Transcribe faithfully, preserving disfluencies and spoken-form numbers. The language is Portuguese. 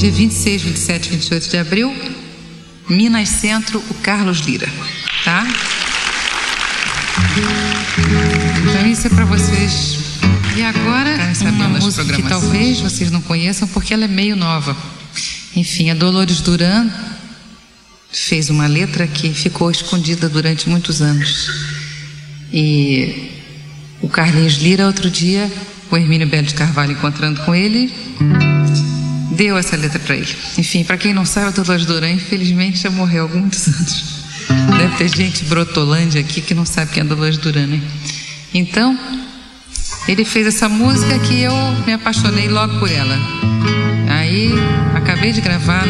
dia vinte e seis, vinte e sete, vinte e oito de abril, Minas Centro, o Carlos Lira, tá? Então isso é para vocês. E agora uma música que talvez vocês não conheçam porque ela é meio nova. Enfim, a Dolores Duran fez uma letra que ficou escondida durante muitos anos. E o Carlinhos Lira, outro dia, o Hermínio Belo de Carvalho, encontrando com ele, deu essa letra para ele. Enfim, para quem não sabe, a Dolores Duran, infelizmente, já morreu há alguns anos. Deve ter gente brotolândia aqui que não sabe quem é a Dolores Duran, né? Então, ele fez essa música que eu me apaixonei logo por ela. Aí, acabei de gravar.